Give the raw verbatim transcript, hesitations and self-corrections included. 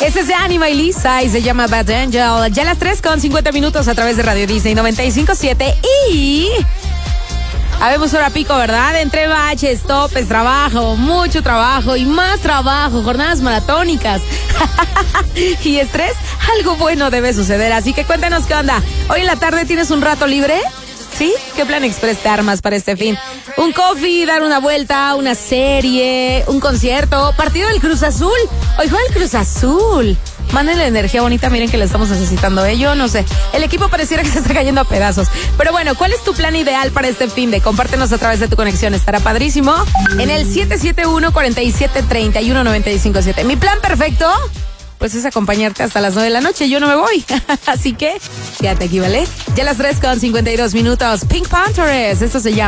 Este es de Anima y Lisa y se llama Bad Angel. Ya a las tres con cincuenta minutos a través de Radio Disney noventa y cinco punto siete y... Habemos hora pico, ¿verdad? Entre baches, topes, trabajo, mucho trabajo y más trabajo, jornadas maratónicas y estrés, algo bueno debe suceder. Así que cuéntanos qué onda. Hoy en la tarde tienes un rato libre, ¿sí? ¿Qué plan express te armas para este fin? Un coffee, dar una vuelta, una serie, un concierto, partido del Cruz Azul. Hoy juega el Cruz Azul. Mándenle energía bonita, miren que la estamos necesitando, ¿eh? Yo no sé. El equipo pareciera que se está cayendo a pedazos. Pero bueno, ¿cuál es tu plan ideal para este fin de? Compártenos a través de tu conexión. Estará padrísimo. En el siete siete uno, cuatro siete, tres uno, nueve cinco siete. Mi plan perfecto, pues es acompañarte hasta las nueve de la noche. Yo no me voy. Así que, quédate aquí, ¿vale? Ya a las tres con cincuenta y dos minutos. Pink Panthers. Esto se llama